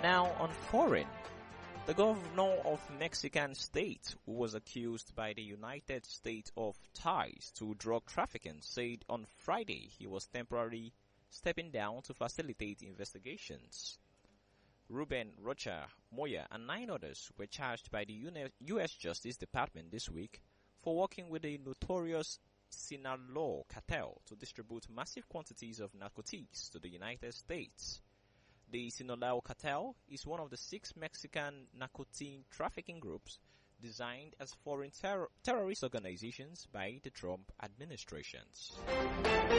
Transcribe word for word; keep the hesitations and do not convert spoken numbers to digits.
Now on foreign. The governor of Mexican state, who was accused by the United States of ties to drug trafficking, said on Friday he was temporarily stepping down to facilitate investigations. Ruben Rocha Moya and nine others were charged by the U S Justice Department this week for working with the notorious Sinaloa cartel to distribute massive quantities of narcotics to the United States. The Sinaloa cartel is one of the six Mexican narcotic trafficking groups designed as foreign ter- terrorist organizations by the Trump administrations.